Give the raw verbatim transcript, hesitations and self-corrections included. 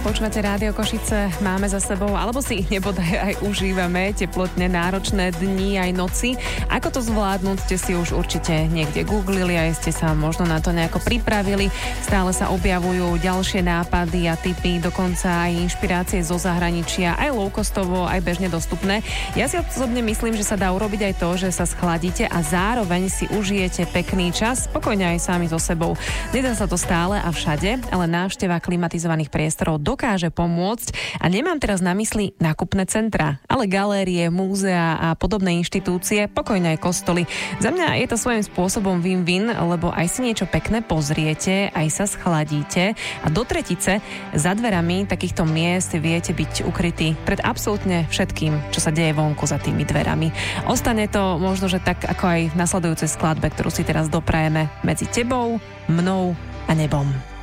Počúvate Rádio Košice, máme za sebou, alebo si ich nebodaj aj užívame, teplotne náročné dni aj noci. Ako to zvládnuť, ste si už určite niekde googlili, aj ste sa možno na to nejako pripravili. Stále sa objavujú ďalšie nápady a tipy, dokonca aj inšpirácie zo zahraničia, aj low-costovo, aj bežne dostupné. Ja si osobne myslím, že sa dá urobiť aj to, že sa schladíte a zároveň si užijete pekný čas, spokojne aj sami so sebou. Nedá sa to stále a všade, ale návšteva klimatizovaných priestorov dokáže pomôcť a nemám teraz na mysli nákupné centra, ale galérie, múzea a podobné inštitúcie, pokojne aj kostoly. Za mňa je to svojím spôsobom win-win, lebo aj si niečo pekné pozriete, aj sa schladíte a do tretice za dverami takýchto miest viete byť ukrytí pred absolútne všetkým, čo sa deje vonku za tými dverami. Ostane to možno, že tak ako aj v nasledujúcej skladbe, ktorú si teraz doprajeme medzi tebou, mnou a nebom.